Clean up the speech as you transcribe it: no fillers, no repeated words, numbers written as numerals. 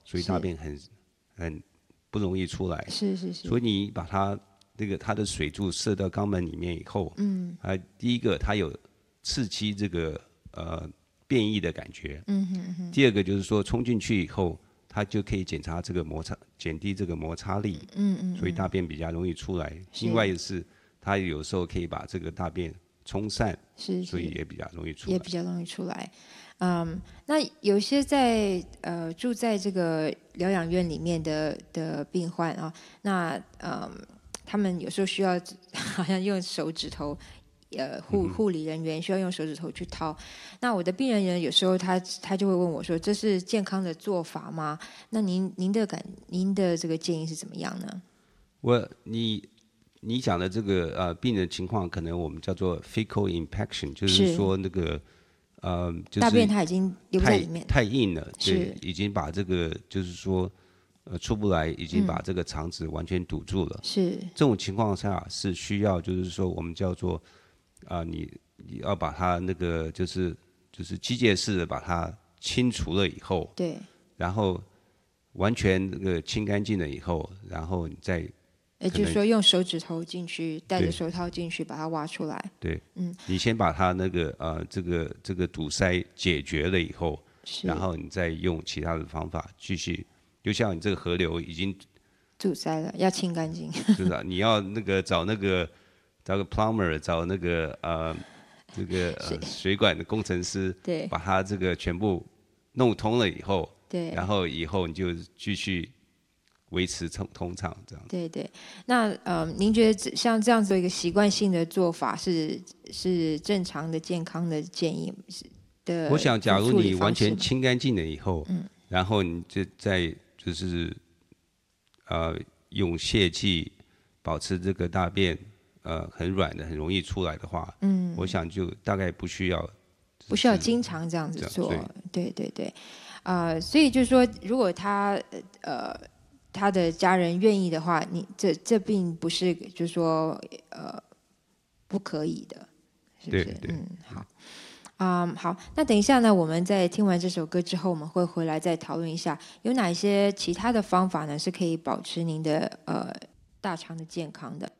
所以大便很不容易出来。 是。 所以你把它的水柱射到肛门里面以后，第一个它有刺激这个变异的感觉，第二个就是说冲进去以后，它就可以检查这个摩擦，减低这个摩擦力，所以大便比较容易出来。另外是它有时候可以把这个大便冲散，所以也比较容易出来。 也比较容易出来。那有些住在这个疗养院里面的病患啊，那他们有时候需要好像用手指头，护理人员需要用手指头去掏。那我的病人有时候他就会问我说：“这是健康的做法吗？”那您的这个建议是怎么样呢？ 你讲的这个病人情况，可能我们叫做 fecal impaction， 就是说那个就是大便它已经留在里面， 太硬了，对，已经把这个就是说出不来，已经把这个肠子完全堵住了。 是这种情况下是需要，就是说我们叫做你要把它那个就是机械式的把它清除了以后， 对， 然后完全那个清干净了以后，然后你再。 也就是说，用手指头进去，戴着手套进去，把它挖出来。 对，你先把它那个这个堵塞解决了以后，然后你再用其他的方法继续。就像你这个河流已经阻塞了，要清干净。 就是你要那个找个 plumber， 找那个这个水管的工程师， 对， 把它这个全部弄通了以后， 对， 然后以后你就继续。维持通畅这样。 对。那您觉得像这样子一个习惯性的做法是正常的、健康的建议的？ 我想，假如你完全清干净了以后，然后你就再就是用泻剂保持这个大便很软的、很容易出来的话，我想就大概不需要经常这样子做。对。所以就是说，如果他的家人愿意的话，这并不是就是说不可以的，是不是？ 对。 好。好，那等一下呢，我们在听完这首歌之后，我们会回来再讨论一下，有哪些其他的方法呢，是可以保持您的大肠的健康的。